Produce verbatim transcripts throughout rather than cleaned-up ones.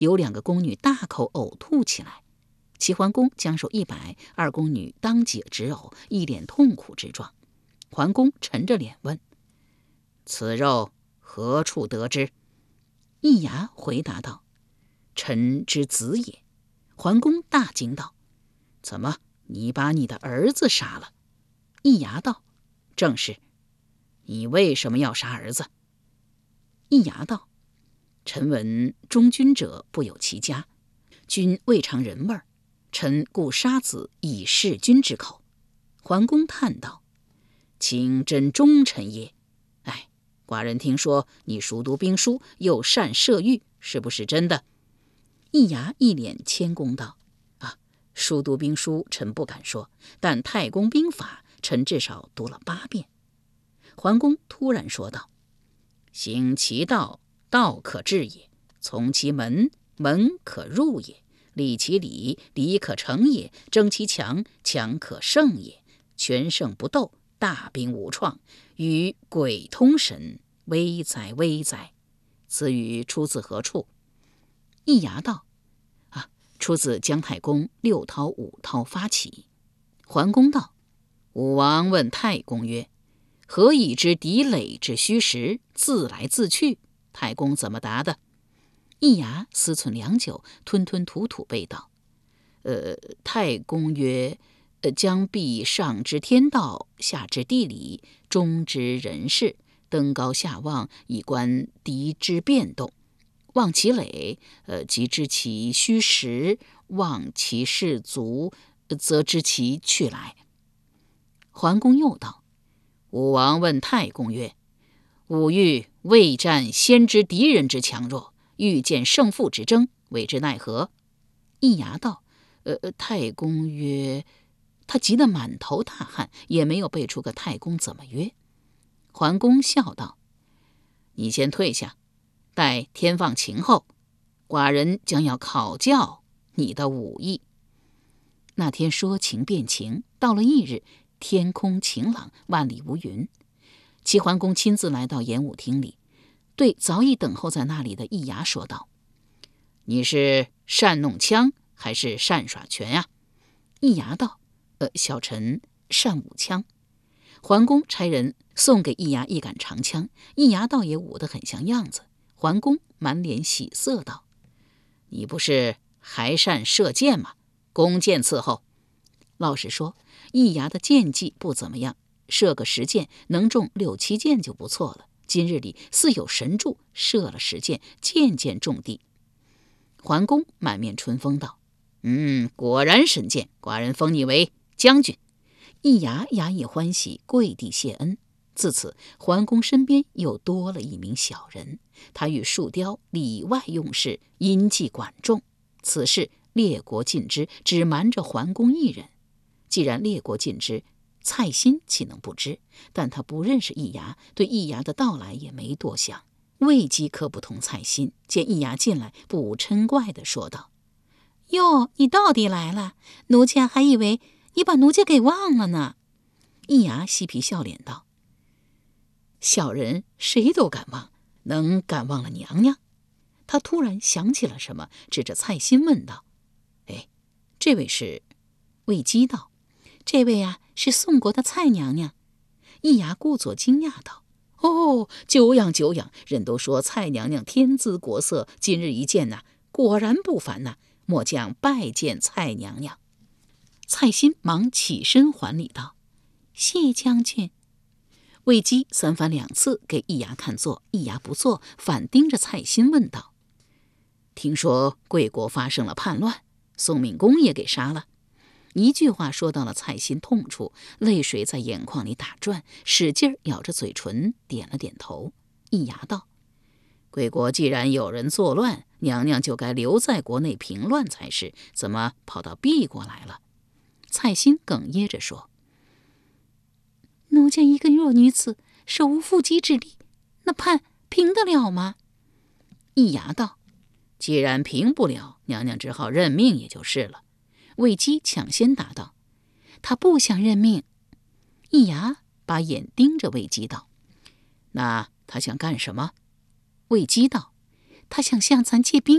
有两个宫女大口呕吐起来。齐桓公将手一摆，二宫女当即直呕，一脸痛苦之状。桓公沉着脸问：此肉何处得之？易牙回答道：臣之子也。桓公大惊道：怎么，你把你的儿子杀了？易牙道：正是。你为什么要杀儿子？易牙道：臣闻忠君者不有其家，君未尝人味儿，臣故杀子以示君之口。桓公叹道：卿真忠臣也。哎，寡人听说你熟读兵书，又善射御，是不是真的？易牙一脸谦恭道：啊，熟读兵书臣不敢说，但太公兵法臣至少读了八遍。桓公突然说道：行其道，道可治也；从其门，门可入也；立其礼，礼可成也；争其强，强可胜也。全胜不斗，大兵无创，与鬼通神，危哉危哉！此语出自何处？易牙道：啊，出自姜太公六韬五韬发起。桓公道：武王问太公曰：何以知敌垒之虚实，自来自去？太公怎么答的？易牙思忖良久，吞吞吐吐背道：呃，太公曰：呃，将必上知天道，下知地理，中知人事，登高下望，以观敌之变动。望其垒，呃，即知其虚实；望其士卒，则知其去来。桓公又道：武王问太公曰：吾欲未战先知敌人之强弱，欲见胜负之争，谓之奈何？易牙道：呃，太公曰……他急得满头大汗，也没有背出个太公怎么约。桓公笑道：你先退下，待天放晴后，寡人将要考教你的武艺。那天说晴变晴，到了翌日，天空晴朗，万里无云。齐桓公亲自来到演武厅里，对早已等候在那里的易牙说道：你是善弄枪还是善耍拳呀？易牙道：呃，小臣善舞枪。桓公差人送给易牙一杆长枪，易牙倒也舞得很像样子。桓公满脸喜色道：你不是还善射箭吗？弓箭伺候。老实说，易牙的箭技不怎么样，射个十箭能中六七箭就不错了。今日里似有神助，射了十箭，箭箭中地。桓公满面春风道：嗯，果然神箭，寡人封你为将军。易牙衙役欢喜，跪地谢恩。自此，桓公身边又多了一名小人，他与树雕里外用事，阴计管仲。此事列国尽知，只瞒着桓公一人。既然列国尽知，蔡新岂能不知？但他不认识易牙，对易牙的到来也没多想。魏姬可不同蔡新，见易牙进来，不无嗔怪地说道：哟，你到底来了，奴家还以为你把奴家给忘了呢。易牙嬉皮笑脸道：小人谁都敢忘，能敢忘了娘娘？他突然想起了什么，指着蔡新问道：哎，这位是？魏姬道：这位啊，是宋国的蔡娘娘。易牙故作惊讶道：哦，久仰久仰，人都说蔡娘娘天姿国色，今日一见呐、啊，果然不凡呐、啊，末将拜见蔡娘娘。蔡新忙起身还礼道：谢将军。魏姬三番两次给易牙看座，易牙不做，反盯着蔡新问道：听说贵国发生了叛乱，宋闵公也给杀了。一句话说到了蔡新痛处，泪水在眼眶里打转，使劲咬着嘴唇，点了点头。易牙道：贵国既然有人作乱，娘娘就该留在国内平乱才是，怎么跑到敝国来了？蔡新哽咽着说：奴家一个弱女子，手无缚鸡之力，那叛平得了吗？易牙道：既然平不了，娘娘只好认命也就是了。魏姬抢先答道：他不想认命。易牙把眼盯着魏姬道：那他想干什么？魏姬道：他想向咱借兵，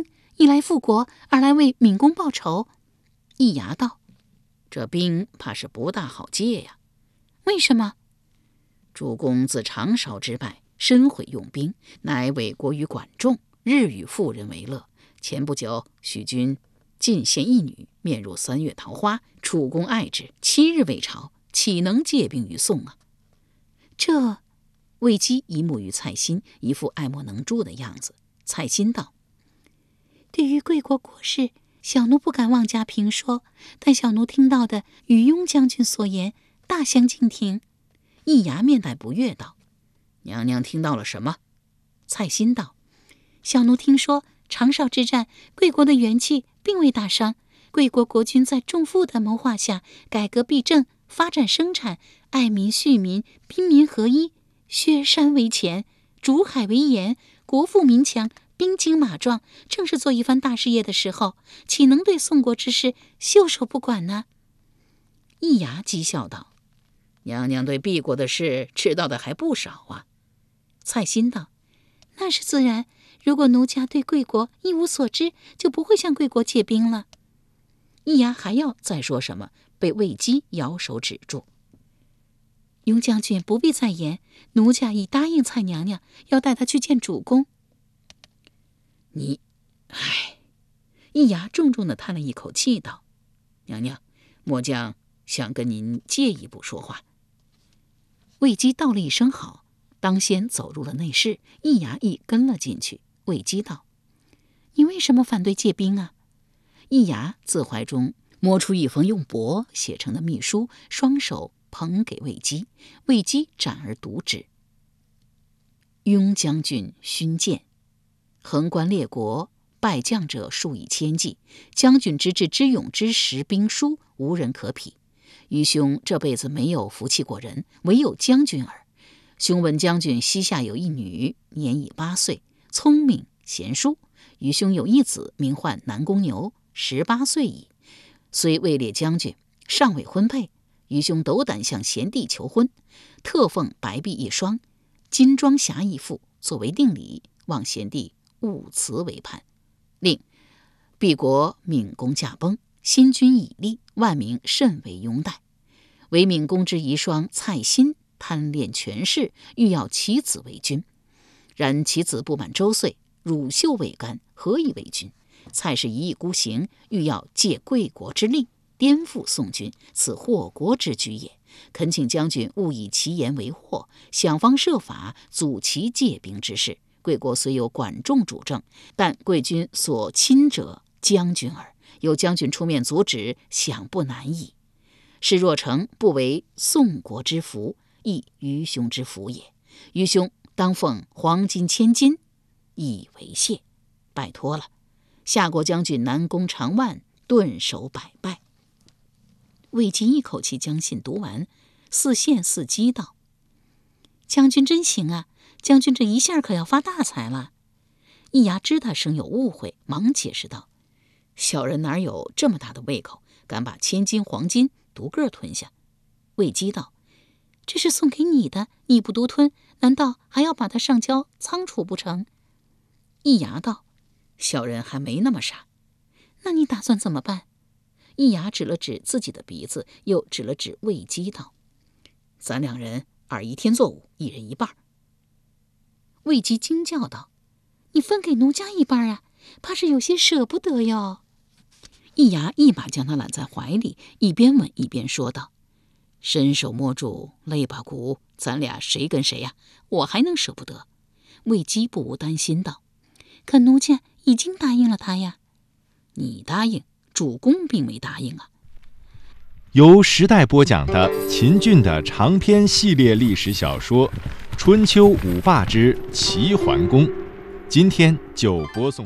一来复国，二来为闵公报仇。 易牙道：这兵怕是不大好借呀。 为什么？ 主公自长勺之败，深悔用兵，乃委国于管仲，日与妇人为乐。前不久，许君进献一女，面如三月桃花，楚公爱之，七日未朝，岂能借兵于宋啊？ 这魏姬一目于蔡新，一副爱莫能助的样子。蔡新道： 对于贵国国事，小奴不敢妄加评说，但小奴听到的与雍将军所言大相径庭。 易牙面带不悦道：娘娘听到了什么？ 蔡新道：小奴听说长勺之战，贵国的元气并未大伤，贵国国君在仲父的谋划下，改革弊政，发展生产，爱民恤民，兵民合一，削山为钳，逐海为盐，国富民强，兵精马壮，正是做一番大事业的时候，岂能对宋国之事袖手不管呢？ 易牙讥笑道：娘娘对敝国的事知道的还不少啊。 蔡新道：那是自然，如果奴家对贵国一无所知，就不会向贵国借兵了。 易牙还要再说什么，被魏姬摇手止住。 雍将军不必再言，奴家已答应蔡娘娘，要带她去见主公。 你，唉，易牙重重地叹了一口气道：娘娘，末将想跟您借一步说话。魏姬道了一声好，当先走入了内室，易牙亦跟了进去。魏姬道： 你为什么反对借兵啊？ 易牙自怀中摸出一封用帛写成的密书，双手捧给魏姬。魏姬展而读之：雍将军勋鉴，横观列国，败将者数以千计，将军之智之勇之识兵书，无人可匹。愚兄这辈子没有服气过人，唯有将军耳。兄闻将军膝下有一女，年已八岁，聪明贤淑。愚兄有一子，名唤南宫牛，十八岁矣，虽位列将军，尚未婚配。愚兄斗胆向贤弟求婚，特奉白璧一双，金装匣一副，作为定礼，望贤弟勿辞为盼。另敝国闵公驾崩，新君已立，万民甚为拥戴。唯闵公之遗孀蔡新贪恋权势，欲要其子为君，然其子不满周岁，乳臭未干，何以为君？蔡氏一意孤行，欲要借贵国之力颠覆宋军，此祸国之举也。恳请将军勿以其言为祸，想方设法阻其借兵之事。贵国虽有管仲主政，但贵军所亲者将军耳，有将军出面阻止，想不难矣。事若成，不为宋国之福，亦愚兄之福也。愚兄当奉黄金千金以为谢，拜托了。夏国将军南宫长万顿首百拜。魏姬一口气将信读完，似羡似讥道：将军真行啊，将军这一下可要发大财了。易牙知他生有误会，忙解释道：小人哪有这么大的胃口，敢把千金黄金独个吞下？魏姬道：这是送给你的，你不独吞，难道还要把它上交仓储不成？易牙道：小人还没那么傻。那你打算怎么办？易牙指了指自己的鼻子，又指了指魏姬道：咱两人二一天作五，一人一半。魏姬惊叫道：你分给奴家一半啊，怕是有些舍不得哟。易牙一把将他揽在怀里，一边吻一边说道：伸手摸住肋巴骨，咱俩谁跟谁呀、啊？我还能舍不得？魏姬不无担心道：可奴家已经答应了他呀。你答应，主公并没答应啊。 由时代播讲的秦俊的长篇系列历史小说《春秋五霸之齐桓公》，今天就播送。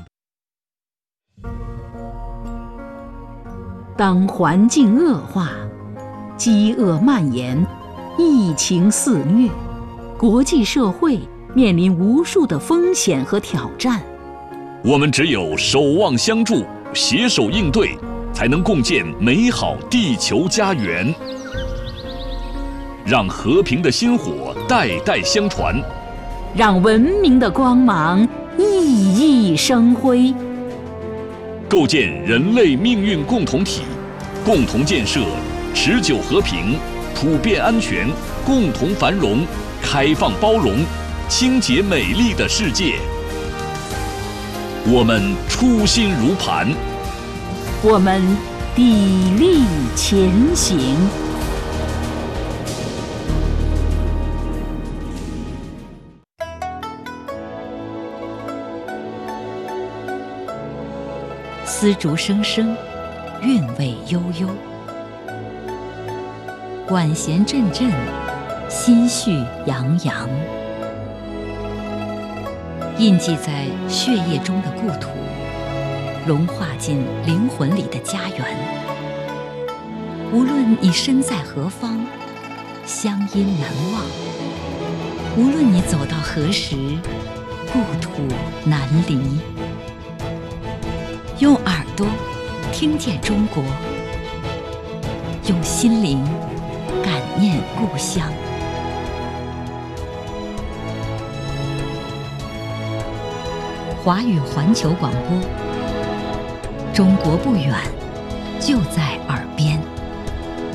当环境恶化，饥饿蔓延，疫情肆虐，国际社会面临无数的风险和挑战。 我们只有守望相助，携手应对，才能共建美好地球家园，让和平的薪火代代相传， 让文明的光芒熠熠生辉。 构建人类命运共同体，共同建设持久和平、普遍安全、共同繁荣、开放包容、清洁美丽的世界。我们初心如磐， 我们砥砺前行。丝竹声声，韵味悠悠；管弦阵阵，心绪洋洋。印记在血液中的故土，融化进灵魂里的家园。无论你身在何方，乡音难忘；无论你走到何时，故土难离。用耳朵听见中国，用心灵感念故乡。华语环球广播，中国不远，就在